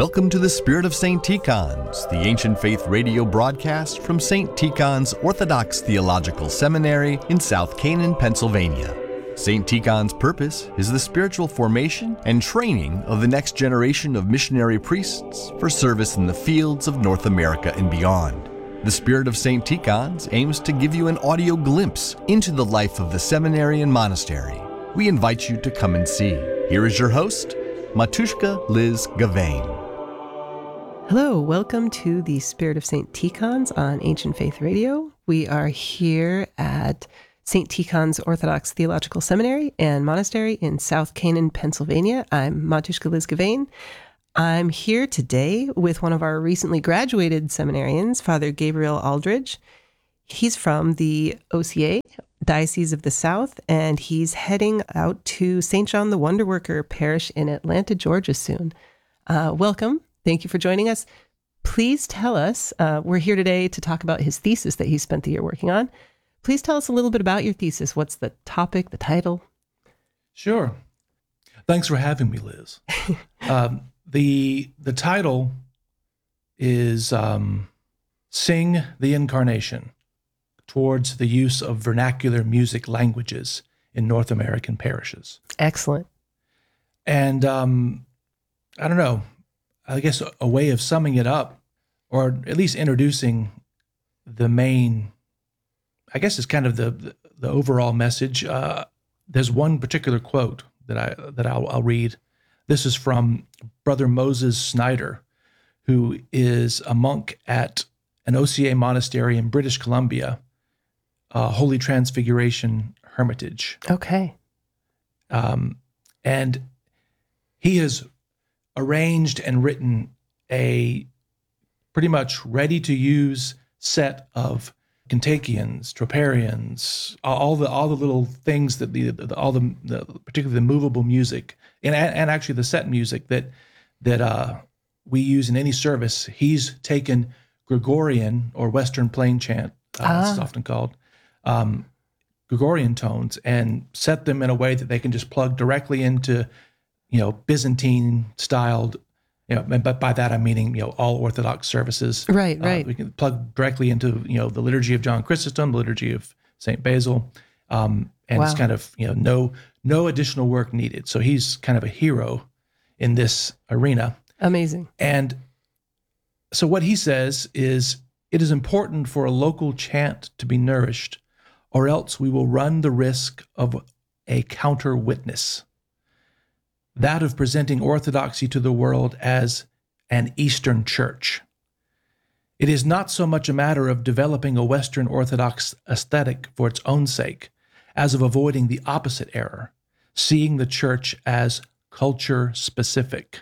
Welcome to the Spirit of St. Tikhon's, the ancient faith radio broadcast from St. Tikhon's Orthodox Theological Seminary in South Canaan, Pennsylvania. St. Tikhon's purpose is the spiritual formation and training of the next generation of missionary priests for service in the fields of North America and beyond. The Spirit of St. Tikhon's aims to give you an audio glimpse into the life of the seminary and monastery. We invite you to come and see. Here is your host, Matushka Liz Gavain. Hello, welcome to the Spirit of St. Tikhon's on Ancient Faith Radio. We are here at St. Tikhon's Orthodox Theological Seminary and Monastery in South Canaan, Pennsylvania. I'm Matushka Liz Gavain. I'm here today with one of our recently graduated seminarians, Father Gabriel Aldridge. He's from the OCA, Diocese of the South, and he's heading out to St. John the Wonder Worker Parish in Atlanta, Georgia soon. Welcome. Thank you for joining us. Please tell us, we're here today to talk about his thesis that he spent the year working on. Please tell us a little bit about your thesis. What's the topic, the title? Sure. Thanks for having me, Liz. The title is Sing the Incarnation, Towards the Use of Vernacular Music Languages in North American Parishes. Excellent. And I don't know, I guess a way of summing it up, or at least introducing the main, I guess it's kind of the overall message. There's one particular quote that I'll read. This is from Brother Moses Snyder, who is a monk at an OCA monastery in British Columbia, Holy Transfiguration Hermitage. Okay. And he has arranged and written a pretty much ready-to-use set of Kontakions, Troparions, all the little things that particularly the movable music and actually the set music that we use in any service. He's taken Gregorian or Western plain chant, it's often called, Gregorian tones, and set them in a way that they can just plug directly into, Byzantine styled. But by that I'm meaning, all Orthodox services. Right. We can plug directly into, the liturgy of John Chrysostom, the liturgy of St. Basil, and Wow. It's kind of, no additional work needed. So he's kind of a hero in this arena. Amazing. And so what he says is, it is important for a local chant to be nourished, or else we will run the risk of a counter witness. That of presenting orthodoxy to the world as an Eastern church. It is not so much a matter of developing a Western Orthodox aesthetic for its own sake, as of avoiding the opposite error, seeing the church as culture-specific.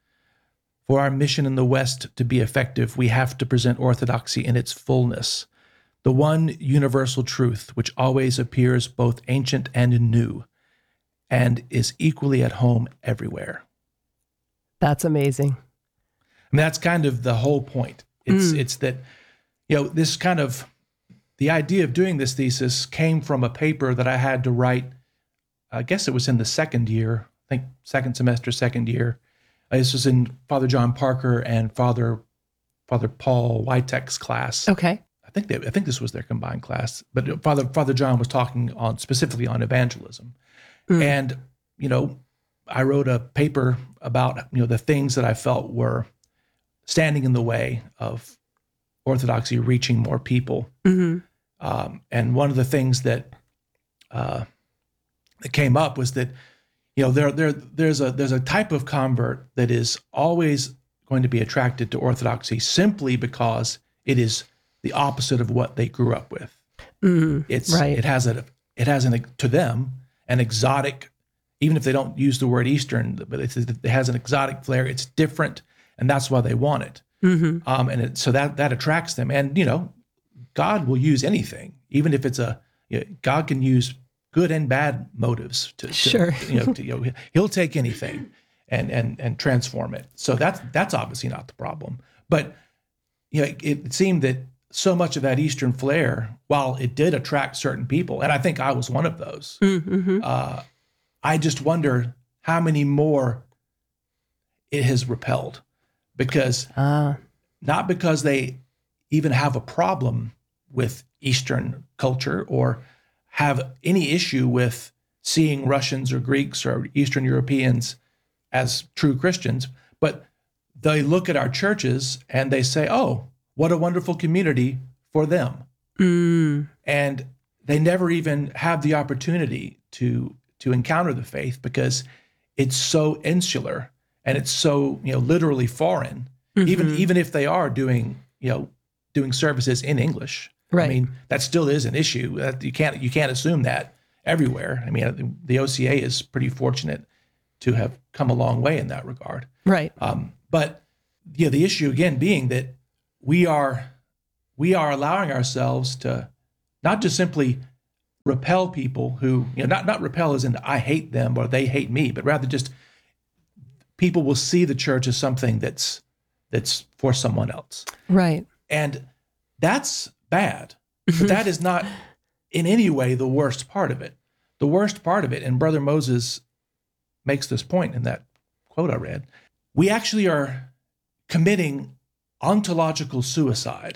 For our mission in the West to be effective, we have to present orthodoxy in its fullness, the one universal truth which always appears both ancient and new, and is equally at home everywhere. That's amazing. I mean, that's kind of the whole point. It's that, this kind of, the idea of doing this thesis came from a paper that I had to write, I guess it was in the second year, I think second semester, second year. This was in Father John Parker and Father Paul Witek's class. Okay. I think this was their combined class, but Father John was talking specifically on evangelism. And, I wrote a paper about, the things that I felt were standing in the way of Orthodoxy reaching more people. Mm-hmm. And one of the things that came up was that, there's a type of convert that is always going to be attracted to Orthodoxy simply because it is the opposite of what they grew up with. Right. It has to them an exotic, even if they don't use the word Eastern, but it has an exotic flair. It's different, and that's why they want it. Mm-hmm. So that attracts them. And God will use anything, even if it's God can use good and bad motives Sure. He'll take anything and transform it. So that's obviously not the problem. But it seemed that so much of that Eastern flair, while it did attract certain people, and I think I was one of those, I just wonder how many more it has repelled, because not because they even have a problem with Eastern culture or have any issue with seeing Russians or Greeks or Eastern Europeans as true Christians, but they look at our churches and they say, oh, what a wonderful community for them. And they never even have the opportunity to encounter the faith because it's so insular and it's so, literally foreign, even if they are doing services in English. Right. I mean, that still is an issue. You can't assume that everywhere. I mean, the OCA is pretty fortunate to have come a long way in that regard. Right. But the issue again being that we are allowing ourselves to not just simply repel people who, not repel as in I hate them or they hate me, but rather just people will see the church as something that's for someone else. Right. And that's bad, but that is not in any way the worst part of it. The worst part of it, and Brother Moses makes this point in that quote I read, we actually are committing ontological suicide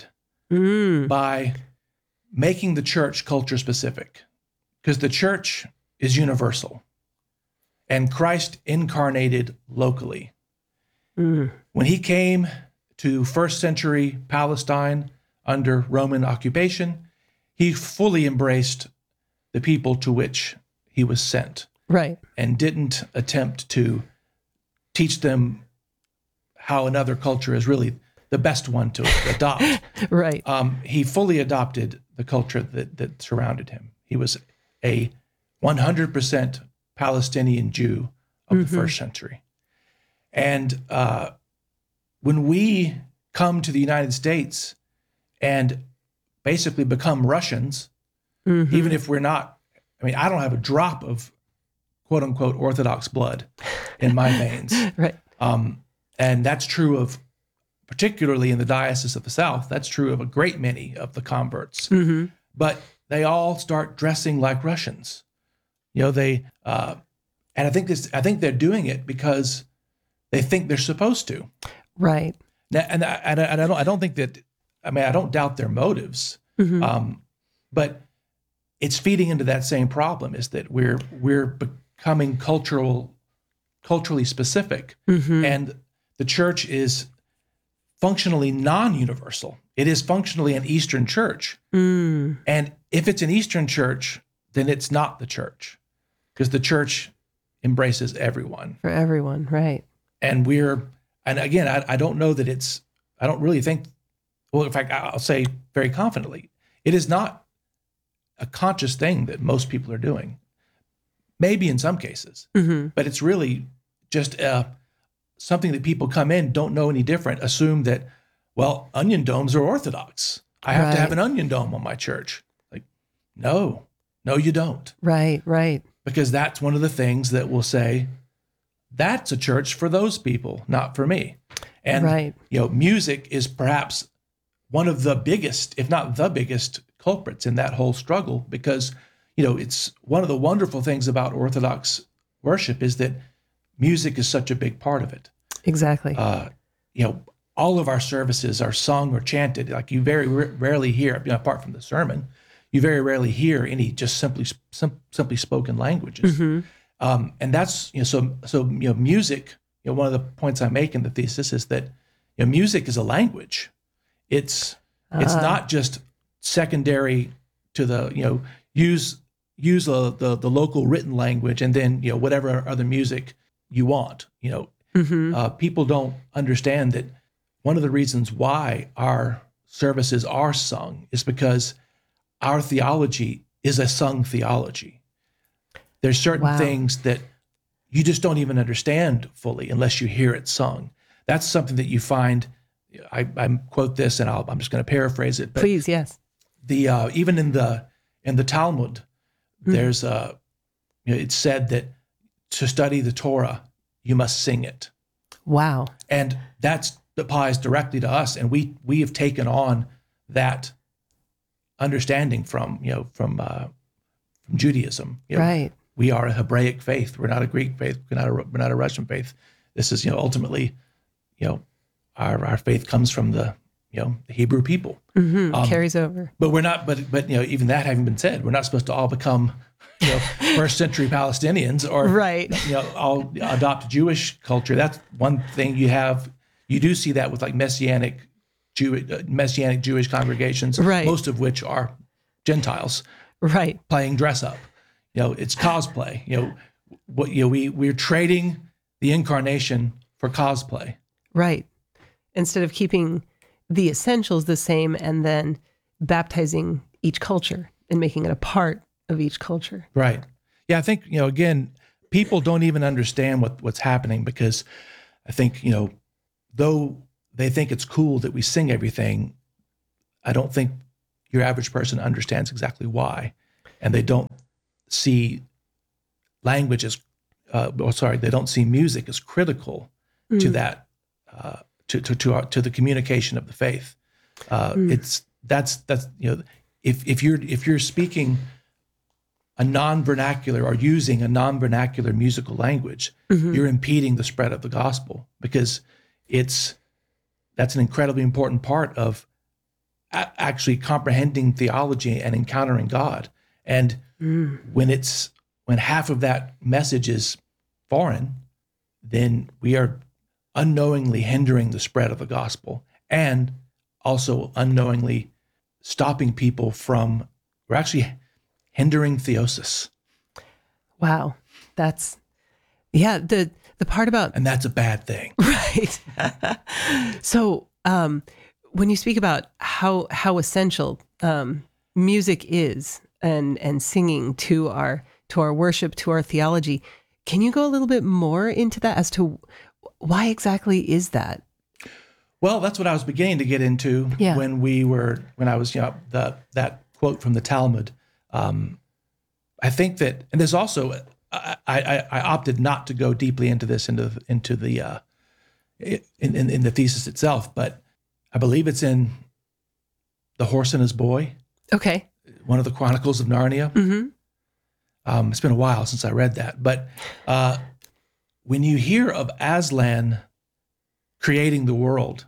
by making the church culture specific, because the church is universal and Christ incarnated locally. When he came to first century Palestine under Roman occupation, he fully embraced the people to which he was sent. Right. And didn't attempt to teach them how another culture is really the best one to adopt. Right. He fully adopted the culture that surrounded him. He was a 100% Palestinian Jew of the first century. And when we come to the United States and basically become Russians, even if we're not, I don't have a drop of quote unquote Orthodox blood in my veins. Right. And that's true of, particularly in the Diocese of the South, that's true of a great many of the converts. But they all start dressing like Russians. And I think they're doing it because they think they're supposed to. Right. Now, and I don't think that, I don't doubt their motives, but it's feeding into that same problem, is that we're becoming culturally specific, and the church is functionally non-universal. It is functionally an Eastern church. And if it's an Eastern church, then it's not the church, because the church embraces everyone. For everyone, right. And again, I don't know that I don't really think, well, in fact, I'll say very confidently, it is not a conscious thing that most people are doing. Maybe in some cases, but it's really just something that people come in, don't know any different, assume that, well, onion domes are Orthodox. I have to have an onion dome on my church. Like, no, you don't. Right. Because that's one of the things that will say, that's a church for those people, not for me. And, music is perhaps one of the biggest, if not the biggest, culprits in that whole struggle, because, it's one of the wonderful things about Orthodox worship is that music is such a big part of it. Exactly. All of our services are sung or chanted. Like, you very rarely hear, apart from the sermon, you very rarely hear any just simply spoken languages. And that's, so music, one of the points I make in the thesis is that, music is a language. It's not just secondary to the, use the local written language and then, whatever other music you want. People don't understand that one of the reasons why our services are sung is because our theology is a sung theology. There's certain things that you just don't even understand fully unless you hear it sung. That's something that you find. I quote this, and I'm just going to paraphrase it. But please, yes. The even in the Talmud, there's it's said that to study the Torah, you must sing it. Wow. And that applies directly to us, and we have taken on that understanding from Judaism. Right. We are a Hebraic faith. We're not a Greek faith. We're not a Russian faith. This is ultimately our faith comes from the Hebrew people. Carries over. But we're not. But even that having been said, we're not supposed to all become first century Palestinians or right. all adopt Jewish culture. That's one thing you have. You do see that with like messianic Jewish congregations, right. most of which are Gentiles, right? Playing dress up. It's cosplay. We're trading the incarnation for cosplay. Right. Instead of keeping the essentials the same and then baptizing each culture and making it a part of each culture. Right. Yeah, I think, again, people don't even understand what's happening because I think, though they think it's cool that we sing everything, I don't think your average person understands exactly why. And they don't see language as, they don't see music as critical to that, to the communication of the faith. That's if you're speaking a non-vernacular or using a non-vernacular musical language, you're impeding the spread of the gospel because that's an incredibly important part of actually comprehending theology and encountering God. And when half of that message is foreign, then we are unknowingly hindering the spread of the gospel and also unknowingly stopping people from, we're actually hindering theosis. Wow. That's, the part about... And that's a bad thing. Right. So when you speak about how essential music is and singing to our worship, to our theology, can you go a little bit more into that as to why exactly is that? Well, that's what I was beginning to get into when I was, that quote from the Talmud. I think that, and there's also, I opted not to go deeply into this, into the in the thesis itself, but I believe it's in The Horse and His Boy. Okay. One of the Chronicles of Narnia. Mm-hmm. It's been a while since I read that, but when you hear of Aslan creating the world,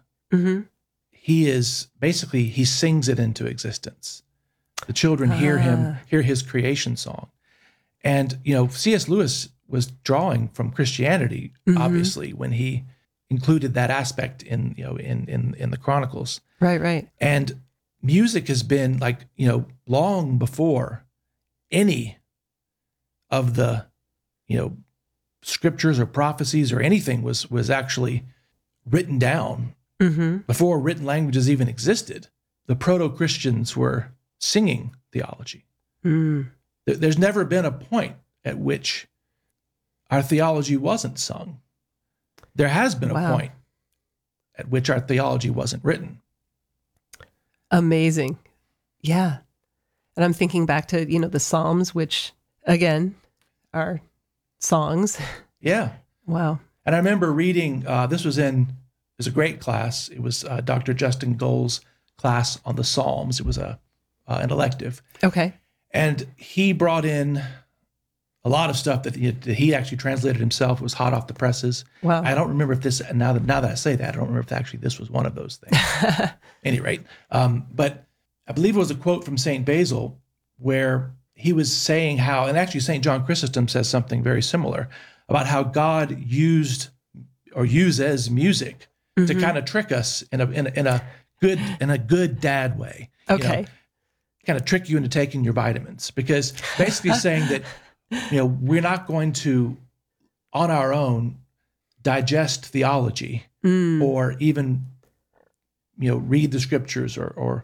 he sings it into existence. The children hear his creation song. And, C.S. Lewis was drawing from Christianity, obviously, when he included that aspect in the Chronicles. Right. And music has been long before any of the, scriptures or prophecies or anything was actually written down. Before written languages even existed, the proto-Christians were singing theology. There's never been a point at which our theology wasn't sung. There has been a point at which our theology wasn't written. Amazing. Yeah. And I'm thinking back to, the Psalms, which again are songs. Yeah. Wow. And I remember reading, it was a great class. It was Dr. Justin Gold's class on the Psalms. It was an elective. Okay. And he brought in a lot of stuff that he actually translated himself. It was hot off the presses. Wow. I don't remember if this, now that I say that, I don't remember if actually this was one of those things. At any rate. But I believe it was a quote from St. Basil where he was saying how, and actually St. John Chrysostom says something very similar about how God uses music to kind of trick us in a good dad way. Okay. Kind of trick you into taking your vitamins, because basically saying that, we're not going to, on our own, digest theology or even, read the scriptures or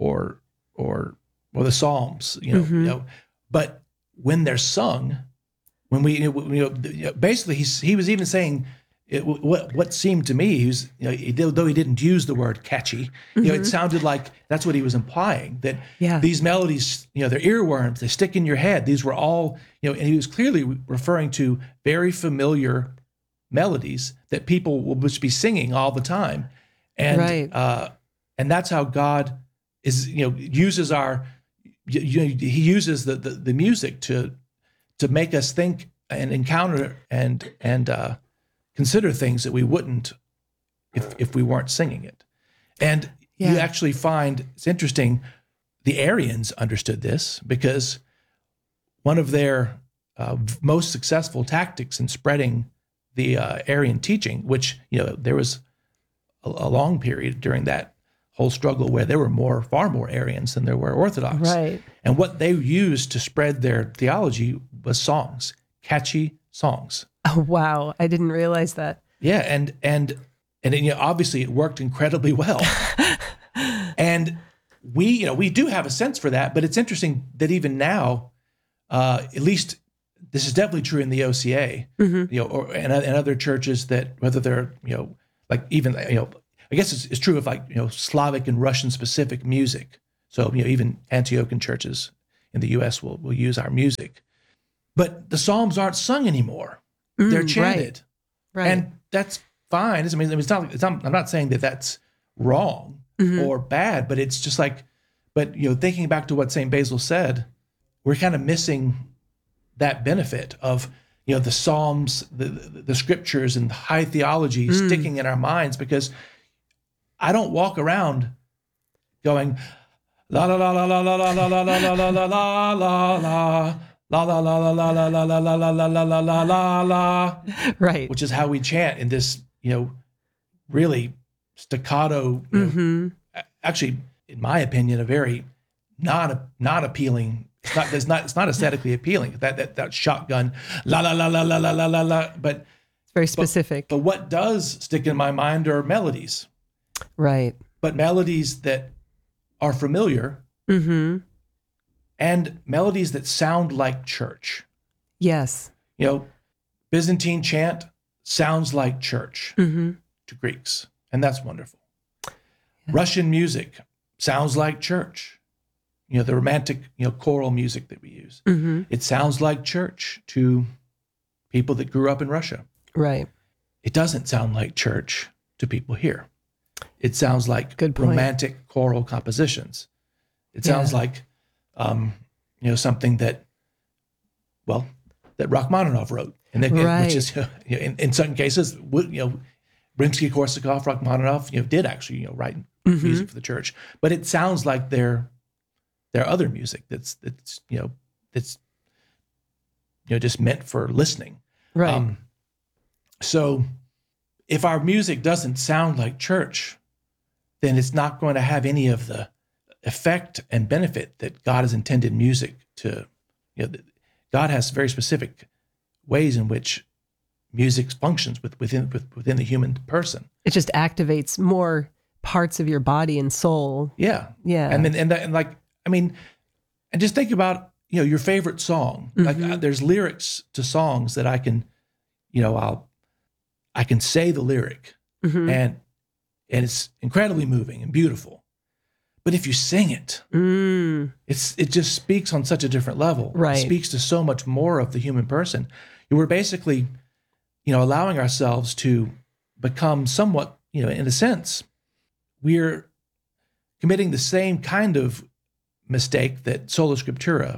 the Psalms, but when they're sung, when we, basically he was even saying, what seemed to me, though he didn't use the word catchy, it sounded like that's what he was implying, that these melodies, they're earworms, they stick in your head. These were all, and he was clearly referring to very familiar melodies that people will just be singing all the time. And and that's how God is, uses he uses the music to make us think and encounter and consider things that we wouldn't if we weren't singing it. And you actually find, it's interesting, the Arians understood this because one of their most successful tactics in spreading the Arian teaching, which, there was a long period during that whole struggle where there were far more Arians than there were Orthodox. Right. And what they used to spread their theology was songs, catchy songs. Oh, wow. I didn't realize that. Yeah, and obviously it worked incredibly well. And we do have a sense for that, but it's interesting that even now, at least this is definitely true in the OCA, and other churches that, whether they're, like even, I guess it's true of like, Slavic and Russian specific music. So, even Antiochian churches in the U.S. will use our music. But the Psalms aren't sung anymore. They're chanted. Right. And that's fine. I'm not saying that that's wrong or bad, but it's just like, thinking back to what St. Basil said, we're kind of missing that benefit of, the Psalms, the scriptures and the high theology sticking in our minds, because I don't walk around going, la la la la la la la la la la la la la la. La la la la la la la la la la la la la la la, right? Which is how we chant in this, really staccato. Actually, in my opinion, a very not appealing. It's not aesthetically appealing. That shotgun la la la la la la la la la. But it's very specific. But what does stick in my mind are melodies, right? But melodies that are familiar. And melodies that sound like church. Yes. Byzantine chant sounds like church to Greeks, and that's wonderful. Yeah. Russian music sounds like church. The romantic, choral music that we use. It sounds like church to people that grew up in Russia. Right. It doesn't sound like church to people here. It sounds like romantic choral compositions. It sounds like something that Rachmaninoff wrote, and which is, in certain cases, Rimsky-Korsakov, Rachmaninoff, did actually, write music for the church, but it sounds like their other music that's just meant for listening. Right. So if our music doesn't sound like church, then it's not going to have any of the effect and benefit that God has intended music to. God has very specific ways in which music functions within the human person. It just activates more parts of your body and soul. Yeah. And just think about your favorite song. Like there's lyrics to songs that I can, I can say the lyric, and it's incredibly moving and beautiful. But if you sing it, it just speaks on such a different level. Right. It speaks to so much more of the human person. We're basically, allowing ourselves to become somewhat, in a sense, we're committing the same kind of mistake that Sola Scriptura,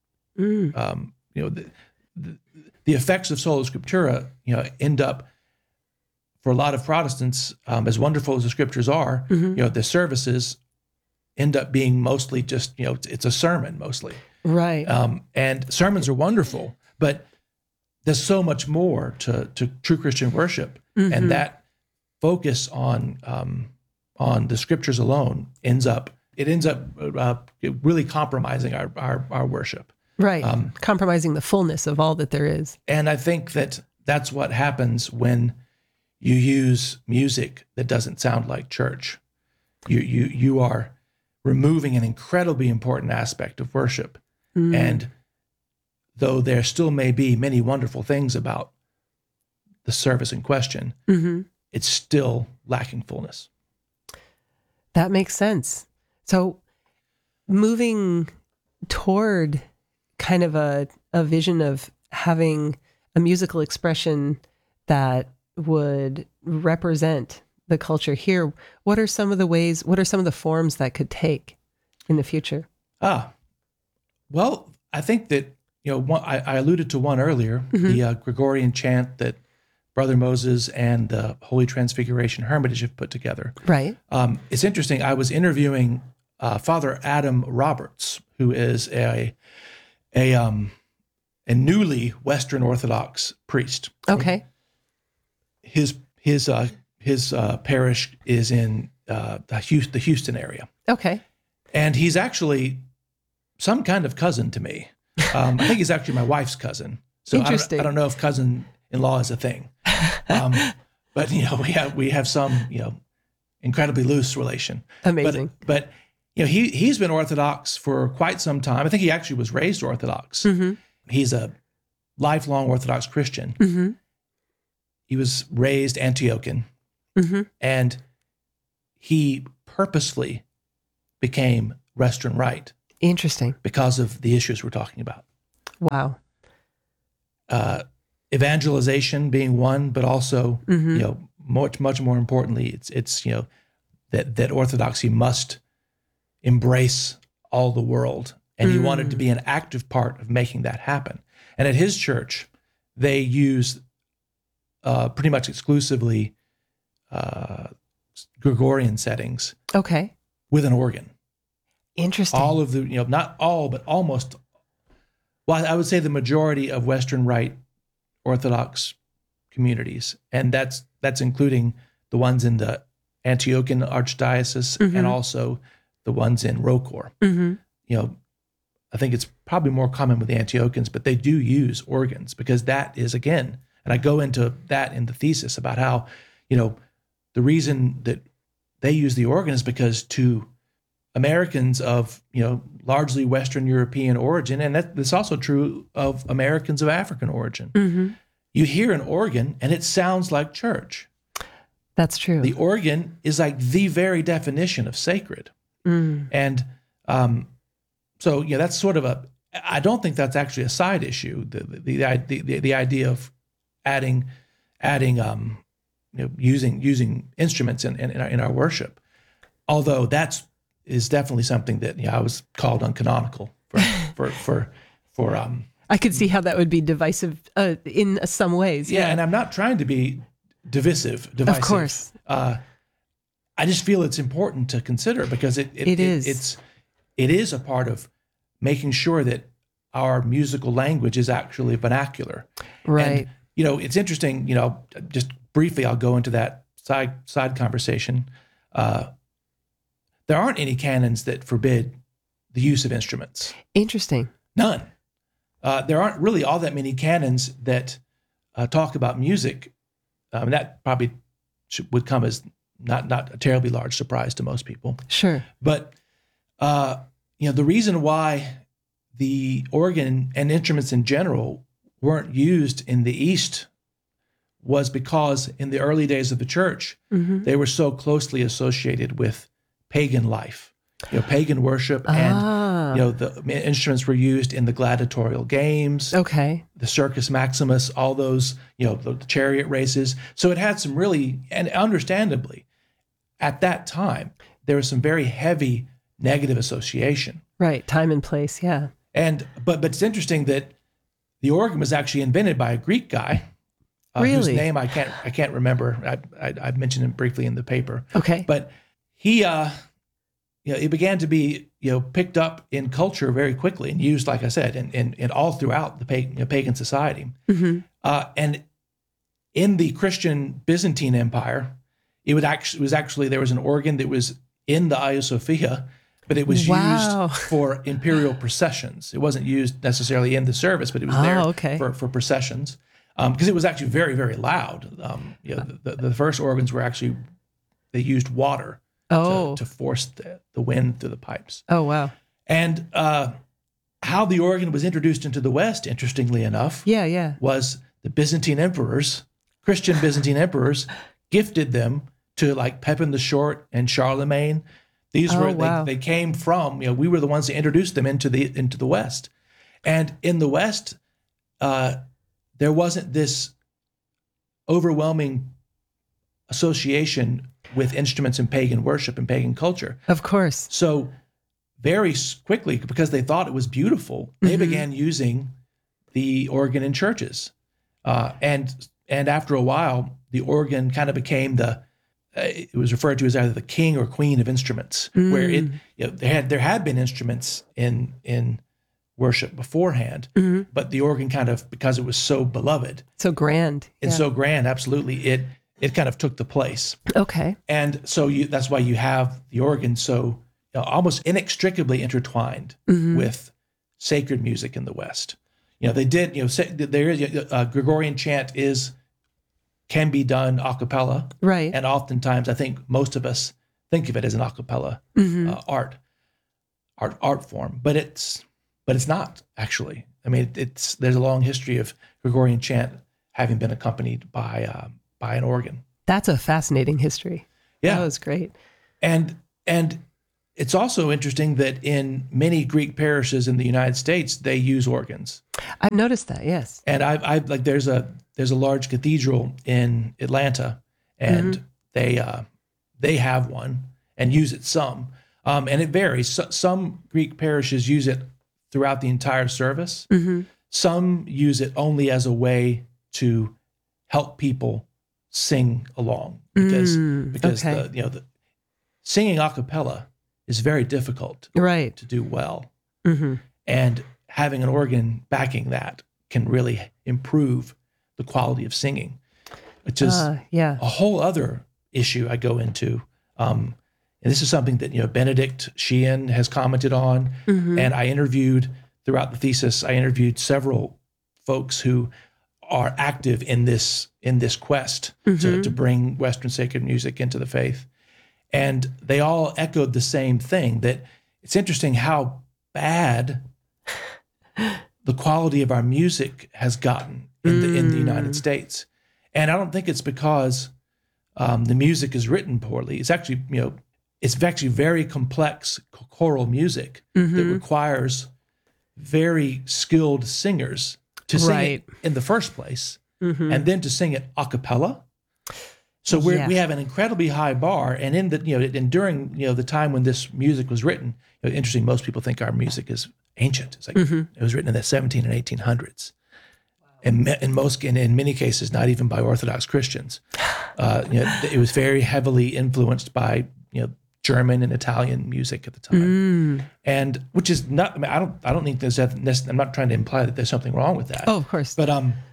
the effects of Sola Scriptura, end up, for a lot of Protestants, as wonderful as the scriptures are, the services end up being mostly just, it's a sermon mostly. Right. And sermons are wonderful, but there's so much more to true Christian worship. And that focus on the scriptures alone ends up really compromising our worship. Right. Compromising the fullness of all that there is. And I think that's what happens when you use music that doesn't sound like church. You are removing an incredibly important aspect of worship. And though there still may be many wonderful things about the service in question, it's still lacking fullness. That makes sense. So moving toward kind of a vision of having a musical expression that would represent the culture here, what are some of the forms that could take in the future? Well, I think that, I alluded to one earlier, the Gregorian chant that Brother Moses and the Holy Transfiguration Hermitage have put together. Right. It's interesting. I was interviewing Father Adam Roberts, who is a newly Western Orthodox priest. Okay. His parish is in the Houston area. Okay. And he's actually some kind of cousin to me. I think he's actually my wife's cousin. So Interesting. I don't know if cousin-in-law is a thing. But we have some incredibly loose relation. Amazing. But he's been Orthodox for quite some time. I think he actually was raised Orthodox. Mm-hmm. He's a lifelong Orthodox Christian. Mm-hmm. He was raised Antiochian, Mm-hmm. and he purposely became Western Rite Interesting. because of the issues we're talking about. Wow. Evangelization being one, but also Mm-hmm. much more importantly, it's that Orthodoxy must embrace all the world, and he wanted to be an active part of making that happen. And at his church, they use pretty much exclusively Gregorian settings Okay. with an organ. Interesting. All of the, not all, but almost, well, I would say the majority of Western Rite Orthodox communities, and that's including the ones in the Antiochian Archdiocese and also the ones in Rocor. Mm-hmm. I think it's probably more common with the Antiochians, but they do use organs because that is, again, and I go into that in the thesis about how, the reason that they use the organ is because to Americans of, largely Western European origin, and that's also true of Americans of African origin, Mm-hmm. you hear an organ and it sounds like church. That's true. The organ is like the very definition of sacred. Mm. And so, that's sort of I don't think that's actually a side issue. The idea of adding using instruments in our worship, although is definitely something that I was called uncanonical for. I could see how that would be divisive in some ways. Yeah, and I'm not trying to be divisive. Of course. I just feel it's important to consider because it is a part of making sure that our musical language is actually vernacular. Right. And, it's interesting, just briefly, I'll go into that side conversation. There aren't any canons that forbid the use of instruments. Interesting. None. There aren't really all that many canons that talk about music. And that probably would come as not a terribly large surprise to most people. Sure. But the reason why the organ and instruments in general weren't used in the East was because in the early days of the church, they were so closely associated with pagan life, pagan worship, and the instruments were used in the gladiatorial games, Okay. the Circus Maximus, all those, the chariot races. So it had some really, and understandably, at that time, there was some very heavy negative association. Right. Time and place. Yeah. But it's interesting that the organ was actually invented by a Greek guy, whose Really? name I can't remember. I mentioned him briefly in the paper. Okay. But he, it began to be, picked up in culture very quickly and used, like I said, in all throughout the pagan society. Mm-hmm. And in the Christian Byzantine Empire, there was an organ that was in the Hagia Sophia, but it was Wow. used for imperial processions. It wasn't used necessarily in the service, but it was there okay. for processions because it was actually very, very loud. The first organs were actually, they used water to force the wind through the pipes. Oh, wow. And how the organ was introduced into the West, interestingly enough, Yeah. was the Byzantine emperors, Christian Byzantine emperors, gifted them to like Pepin the Short and Charlemagne. These were wow. they came from, we were the ones that introduced them into the West. And in the West, there wasn't this overwhelming association with instruments and pagan worship and pagan culture. Of course. So very quickly, because they thought it was beautiful, they began using the organ in churches. And And after a while, the organ kind of became it was referred to as either the king or queen of instruments, where there had been instruments in worship beforehand, but the organ kind of, because it was so beloved, so grand, and so grand, absolutely, it kind of took the place. Okay. And so that's why you have the organ so almost inextricably intertwined with sacred music in the West. They did, there is Gregorian chant can be done a cappella. Right. And oftentimes I think most of us think of it as an a cappella art form, but it's not actually. I mean, there's a long history of Gregorian chant having been accompanied by an organ. That's a fascinating history. Yeah. That was great. And it's also interesting that in many Greek parishes in the United States, they use organs. I've noticed that, yes. And I've like there's a large cathedral in Atlanta, and they have one and use it some, and it varies. Some Greek parishes use it throughout the entire service. Some use it only as a way to help people sing along because okay. the singing a cappella is very difficult to do well. And having an organ backing that can really improve the quality of singing, which is a whole other issue I go into. And this is something that, Benedict Sheehan has commented on. And I interviewed throughout the thesis, I interviewed several folks who are active in this quest to bring Western sacred music into the faith. And they all echoed the same thing, that it's interesting how bad the quality of our music has gotten in the United States. And I don't think it's because the music is written poorly. It's actually, it's actually very complex choral music that requires very skilled singers to sing it in the first place, and then to sing it a cappella. So we have an incredibly high bar, and during the time when this music was written, interesting. Most people think our music is ancient. It's like it was written in the 17 and 1800s, and in many cases, not even by Orthodox Christians. It was very heavily influenced by German and Italian music at the time, and which is not. I mean, I don't think there's. I'm not trying to imply that there's something wrong with that. Oh, of course. But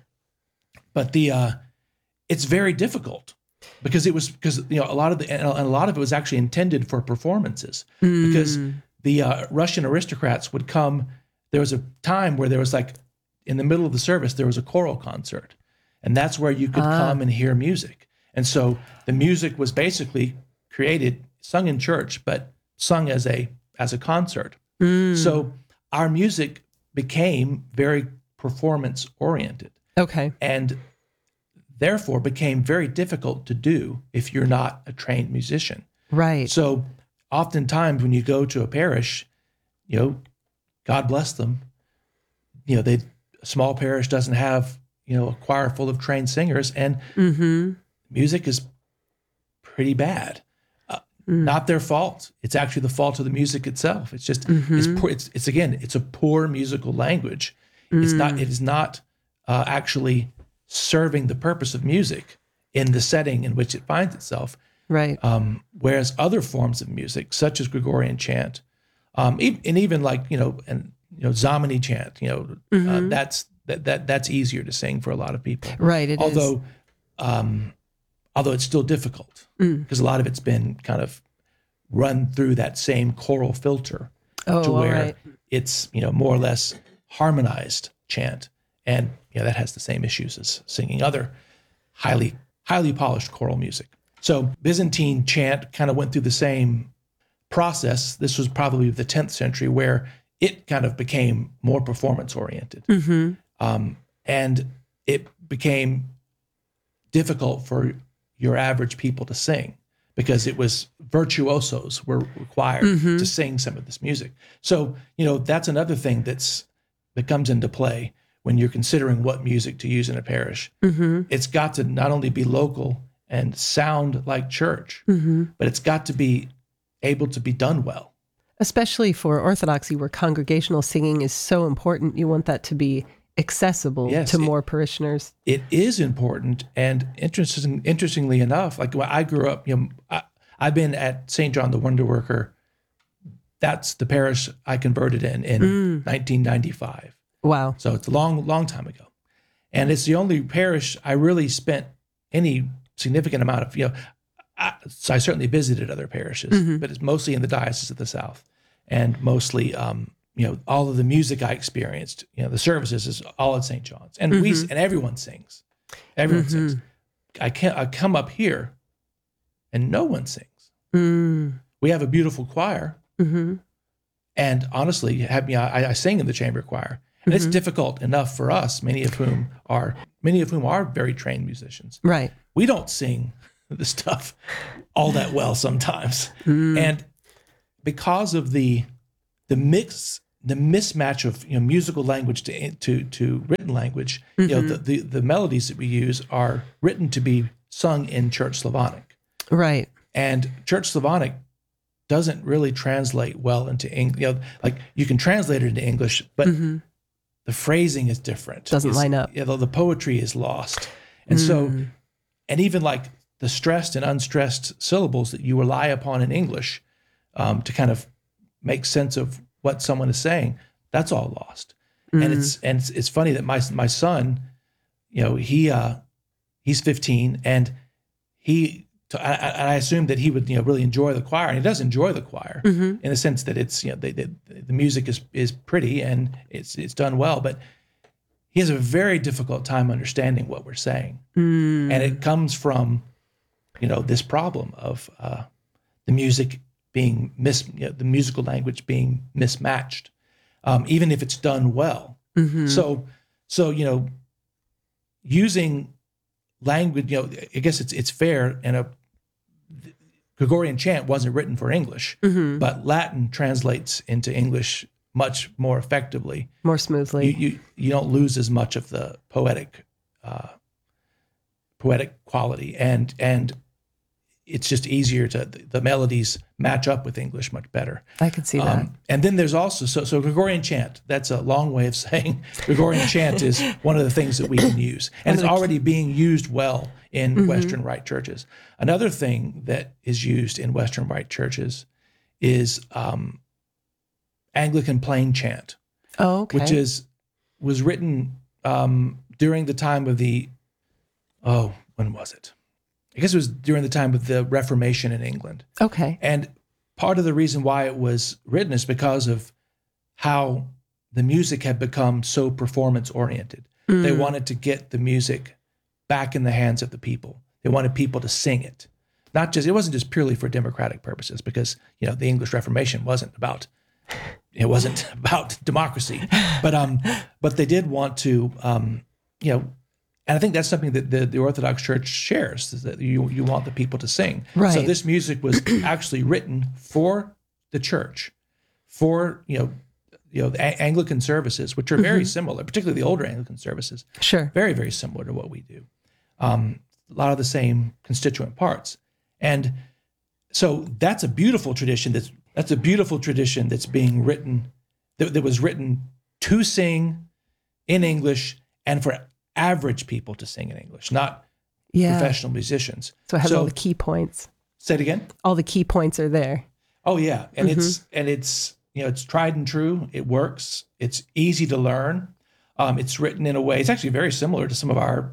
it's very difficult. Because a lot of it was actually intended for performances. Because the Russian aristocrats would come. There was a time where there was in the middle of the service there was a choral concert, and that's where you could come and hear music. And so the music was basically sung in church, but sung as a concert. So our music became very performance oriented. Okay, and therefore became very difficult to do if you're not a trained musician. Right. So oftentimes when you go to a parish, God bless them, a small parish doesn't have, a choir full of trained singers, and music is pretty bad. Not their fault. It's actually the fault of the music itself. It's just, it's poor. It's a poor musical language. It is not actually serving the purpose of music in the setting in which it finds itself. Right. Whereas other forms of music, such as Gregorian chant, and even Zamani chant, that's easier to sing for a lot of people. Right. Although it's still difficult because a lot of it's been kind of run through that same choral filter to where it's more or less harmonized chant. And that has the same issues as singing other highly polished choral music. So Byzantine chant kind of went through the same process. This was probably the 10th century, where it kind of became more performance oriented, and it became difficult for your average people to sing because it was virtuosos were required to sing some of this music. So that's another thing that comes into play. When you're considering what music to use in a parish, it's got to not only be local and sound like church, but it's got to be able to be done well. Especially for Orthodoxy, where congregational singing is so important, you want that to be accessible Yes, to more parishioners. It is important, and interestingly enough, like when I grew up, I've been at St. John the Wonder Worker. That's the parish I converted in 1995. Wow. So it's a long time ago, and it's the only parish I really spent any significant amount of. So I certainly visited other parishes, but it's mostly in the Diocese of the South, and mostly. All of the music I experienced, the services is all at St. John's, and and everyone sings. Everyone sings. I come up here, and no one sings. We have a beautiful choir, and honestly, I sing in the chamber choir, and it's difficult enough for us, many of whom are very trained musicians. Right. We don't sing the stuff all that well sometimes, and because of the mismatch of musical language to written language, the melodies that we use are written to be sung in Church Slavonic, right? And Church Slavonic doesn't really translate well into English. Like you can translate it into English, but the phrasing is different. Doesn't line up. The poetry is lost, and so, and even like the stressed and unstressed syllables that you rely upon in English to kind of make sense of what someone is saying, that's all lost. And it's funny that my son, he's 15, and I assumed that he would really enjoy the choir, and he does enjoy the choir in the sense that it's the music is pretty and it's done well, but he has a very difficult time understanding what we're saying, and it comes from this problem of the music being the musical language being mismatched, even if it's done well. So using language, I guess it's fair. And Gregorian chant wasn't written for English, but Latin translates into English much more effectively, more smoothly. You don't lose as much of the poetic quality, and it's just easier the melodies match up with English much better. I can see that. And then there's also, so Gregorian chant, that's a long way of saying Gregorian chant is one of the things that we can use. And it's already being used well in Western Rite churches. Another thing that is used in Western Rite churches is Anglican plain chant. Oh, okay. Which was written during the time of when was it? I guess it was during the time of the Reformation in England. Okay. And part of the reason why it was written is because of how the music had become so performance-oriented. They wanted to get the music back in the hands of the people. They wanted people to sing it. It wasn't just purely for democratic purposes, because, the English Reformation wasn't about democracy. But they did want to, and I think that's something that the Orthodox Church shares, is that you want the people to sing. Right. So this music was actually written for the church, for the Anglican services, which are very similar, particularly the older Anglican services. Sure. Very, very similar to what we do. A lot of the same constituent parts. And so that's a beautiful tradition that's being written, that was written to sing in English and for average people to sing in English, not professional musicians. So it has all the key points. Say it again? All the key points are there. Oh yeah. And it's tried and true. It works. It's easy to learn. It's written in a way, it's actually very similar to some of our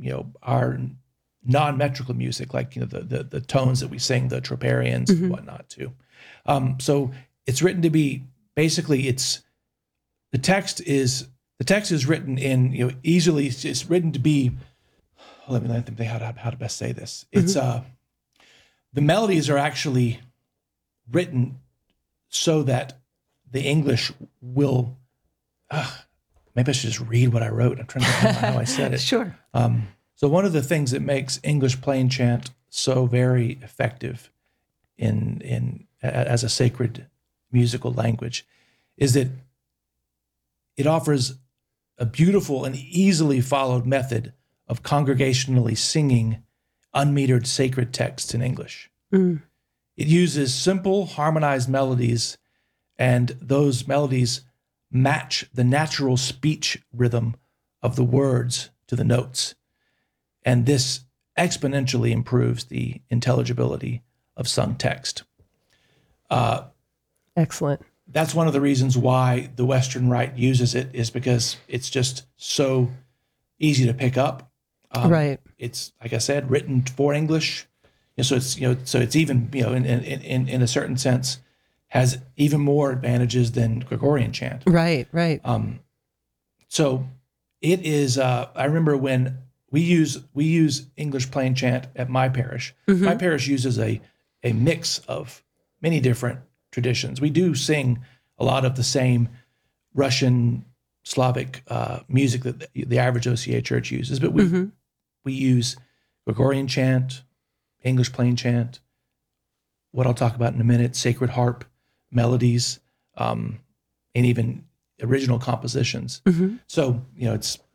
non-metrical music, like the tones that we sing, the troparions and whatnot too. So it's written to be, basically the text is written in, easily, it's written to be, let me think how to best say this. It's, the melodies are actually written so that the English will, maybe I should just read what I wrote. I'm trying to remember how I said it. Sure. So one of the things that makes English plain chant so very effective as a sacred musical language is that it offers a beautiful and easily followed method of congregationally singing unmetered sacred texts in English. It uses simple harmonized melodies, and those melodies match the natural speech rhythm of the words to the notes. And this exponentially improves the intelligibility of sung text. Excellent. That's one of the reasons why the Western Rite uses it, is because it's just so easy to pick up. Right. It's, like I said, written for English. So it's even, in a certain sense, has even more advantages than Gregorian chant. Right. So it is. I remember when we use English plain chant at my parish. Mm-hmm. My parish uses a mix of many different traditions. We do sing a lot of the same Russian, Slavic music that the average OCA church uses, but we use Gregorian chant, English plain chant, what I'll talk about in a minute, sacred harp, melodies, and even original compositions. So, it's